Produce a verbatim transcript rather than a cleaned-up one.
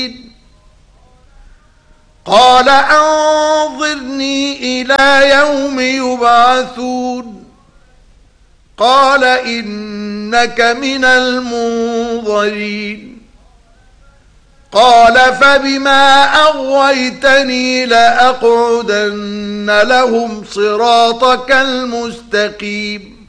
قال أنظرني إلى يوم يبعثون قال إنك من المنظرين قال فبما أغويتني لأقعدن لهم صراطك المستقيم